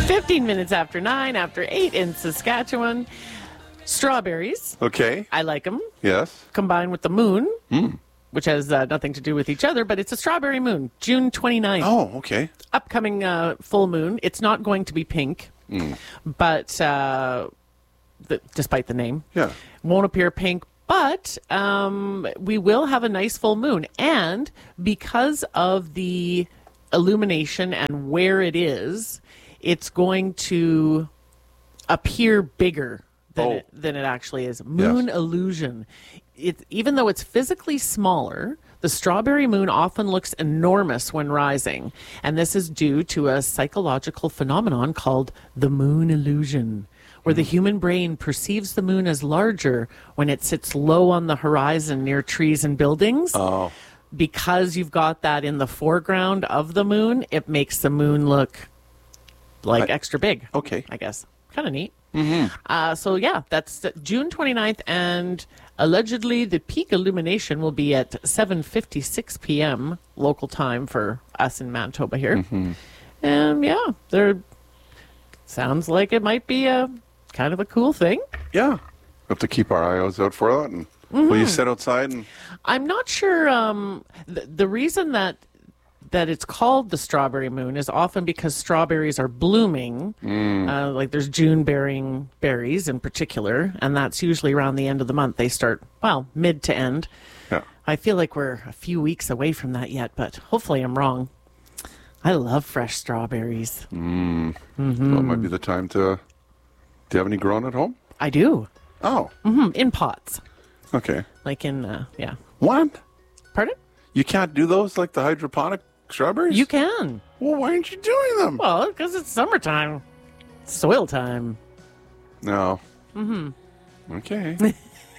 15 minutes after 9, after 8 in Saskatchewan. Strawberries. Okay. I like them. Yes. Combined with the moon, which has nothing to do with each other, but it's a strawberry moon, June 29th. Oh, okay. Upcoming full moon. It's not going to be pink, but despite the name, won't appear pink. But we will have a nice full moon. And because of the illumination and where it is, it's going to appear bigger than it actually is. Moon illusion. Even though it's physically smaller, the strawberry moon often looks enormous when rising. And this is due to a psychological phenomenon called the moon illusion, where the human brain perceives the moon as larger when it sits low on the horizon near trees and buildings. Oh. Because you've got that in the foreground of the moon, it makes the moon look like extra big. Okay. I guess. Kind of neat. So, yeah, that's June 29th, and allegedly the peak illumination will be at 7:56 p.m. local time for us in Manitoba here. And, yeah, sounds like it might be a kind of a cool thing. Yeah. We have to keep our eyes out for that. And will you sit outside? And I'm not sure. The reason that it's called the strawberry moon is often because strawberries are blooming. Like there's June-bearing berries in particular, and that's usually around the end of the month. They start, mid to end. Yeah. I feel like we're a few weeks away from that yet, but hopefully I'm wrong. I love fresh strawberries. Well, it might be the time to... Do you have any grown at home? I do. Oh. In pots. Okay. Like in, yeah. What? Pardon? You can't do those like the hydroponic strawberries? You can. Well, why aren't you doing them? Well, because it's summertime. Soil time. No. Okay.